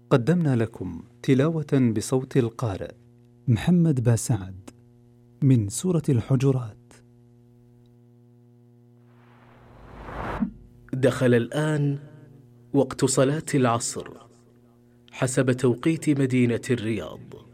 قدمنا لكم تلاوة بصوت القارئ محمد باسعد من سورة الحجرات. دخل الآن وقت صلاة العصر حسب توقيت مدينة الرياض.